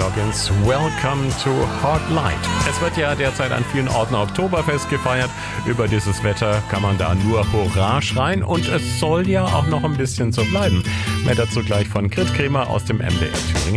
Loggins, Welcome to Hot Light. Es wird ja derzeit an vielen Orten Oktoberfest gefeiert. Über dieses Wetter kann man da nur Hurra schreien und es soll ja auch noch ein bisschen so bleiben. Mehr dazu gleich von Grit Kremer aus dem MDR Thüringen.